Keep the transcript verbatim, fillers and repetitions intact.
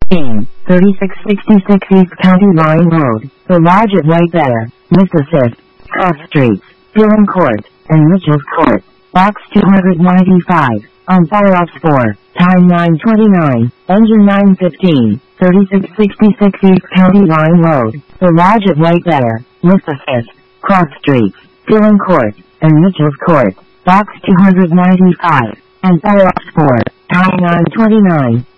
thirty-six sixty-six East County Line Road, The Lodge at White Bear, Mississippi, Cross Streets, Dillon Court, and Mitchell's Court, Box two ninety-five, on fire ops four, time nine twenty-nine, engine nine fifteen, thirty-six sixty-six East County Line Road, The Lodge at White Bear, Mississippi, Cross Streets, Dillon Court, and Mitchell's Court, Box two ninety-five, on fire ops four, time nine twenty-nine,